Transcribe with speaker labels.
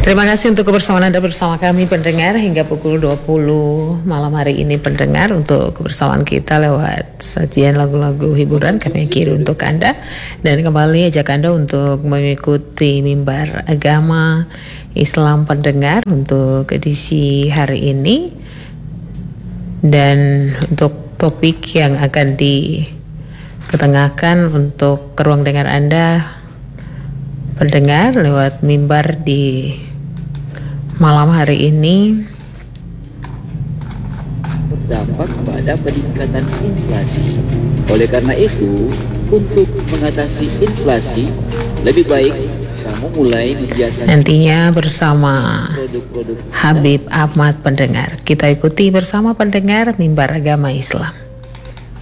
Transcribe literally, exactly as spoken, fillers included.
Speaker 1: Terima kasih untuk kebersamaan Anda bersama kami pendengar hingga pukul dua puluh malam hari ini pendengar. Untuk kebersamaan kita lewat sajian lagu-lagu hiburan kami kirim untuk Anda. Dan kembali ajak Anda untuk mengikuti mimbar agama Islam pendengar untuk edisi hari ini. Dan untuk topik yang akan diketengahkan untuk ke ruang dengar Anda pendengar lewat mimbar di malam hari ini
Speaker 2: berdampak pada peningkatan inflasi. Oleh karena itu, untuk mengatasi inflasi, lebih baik kamu mulai membiasakan
Speaker 1: nantinya bersama
Speaker 2: produk-produk
Speaker 1: Habib Ahmad pendengar. Kita ikuti bersama pendengar mimbar agama Islam.